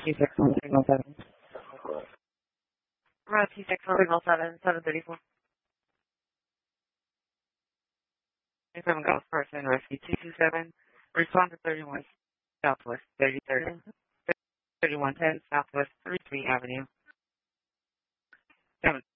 T61307. Around T61307, 734. 7 Golf Person Rescue 227. Respond to 31 Southwest 3030. 3110 Southwest 33 Avenue. 7